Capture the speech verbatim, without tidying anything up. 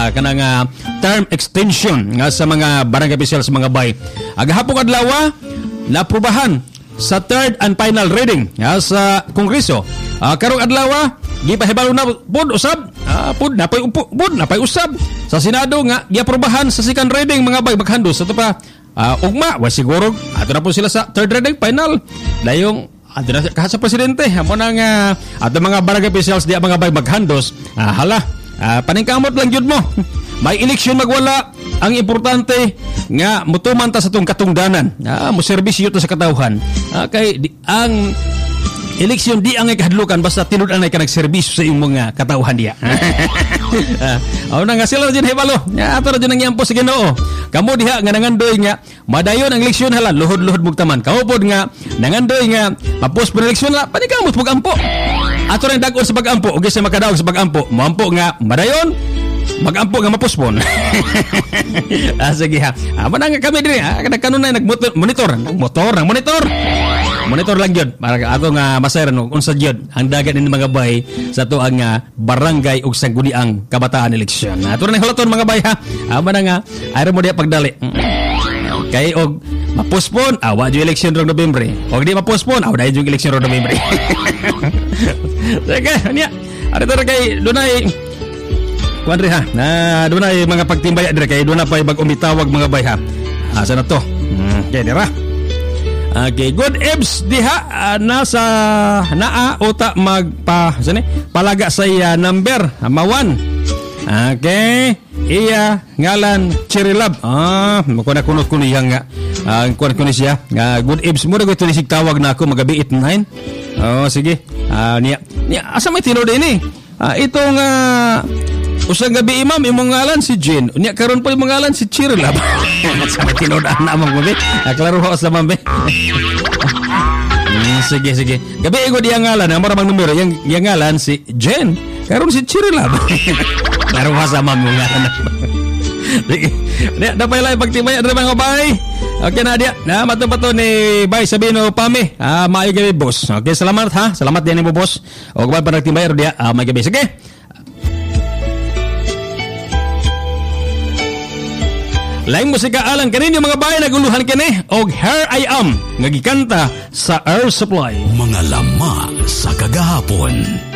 uh, kanang uh, term extension nga sa mga barangay officials mga bay. Agahapon adlaw naaprubahan sa third and final reading uh, sa Kongreso. Uh, karong adlaw gipahibalo na pud usab uh, pud napay pud napay usab sa Senado nga giaprubahan sa second reading mga bay maghandos ato pa uh, ugma wa siguro ato na po sila sa third reading final dayong ato na kahit sa presidente amo nang uh, ato mga barangay officials di mga bay maghandos uh, hala uh, paningkamot lang jud mo may eleksyon magwala ang importante nga mutuman ta sa tong katungdanan uh, mo serbisyo ta sa katawhan uh, kay di, ang eleksyon di ang ikahadlukan basta tinud-an ay ka nagserbisyo sa iyong mga katauhan diya. Aw na nga sila dyan hebalo. Ya ato ra dyan ang iyampo sa Ginoo. Kamo diha nga nangandoy nga madayon ang eleksyon hala luhod-luhod mugtaman. Kamo pod nga nangandoy nga mapos pud eleksyon la panikamot pug ampo. Ato ra dag-on sa pag-ampo ug sa makadaog sa pag-ampo. Moampo nga madayon mag-ampo nga mapospon. ah, sige ha. Ah, manang kami diri ha. Kada kanunay nag-monitor, nag-motor, nag-monitor. Monitor lang yun. Para ako nga masayran no, unsa yun ang dagat ni mga bay sa to ang uh, barangay ug sangguniang kabataan eleksyon. Ato na hulaton mga bay ha. Ama na nga ayro mo diya pagdali. Kay og mapospon awa jo eleksyon rong Nobyembre. Og di mapospon awa dai jo eleksyon rong Nobyembre. Sige, anya. Ari ta kay dunay kuandre ha. Na dunay mga pagtimbaya dire kay dunay pa bag umitawag mga bay ha. Asa na to? Hmm, kay dira. Okay, good ebs diha uh, nasa naa uta magpa sani palaga sa iya number mawan. Okay, iya ngalan Chirilab. Ah, mako na kunot kuno yang nga. Ang uh, kuno kuno siya. Uh, good ebs mo daw tulisig tawag na ako magabi eight nine. Oh, sige. Ah, uh, niya. Niya asa may tinod ini? Ah, uh, itong uh, usang gabi imam imong ngalan si Jane. Unya karon po imong ngalan si Chirilab. Sa tinod-an na mo gabi. Klaro ho sa mambe. mm, sige sige. Gabi ego di ang ngalan, amo ra bang numero yang yang ngalan si Jane. Karon si Chirilab. Klaro ho sa mambe ngalan. Sige. Dia dapat lay pagtibay ra mga bay. Okay na dia. Na mato-pato ni Bay Sabino Pami. Ah, maayo gabi boss. Okay, salamat ha. Salamat din ni boss. Og ba para tibay ra dia. Ah, maayo gabi. Sige. Laing musika alang kanin yung mga bayan naguluhan kini og Here I Am nga gikanta sa Air Supply. Mga lama sa kagahapon.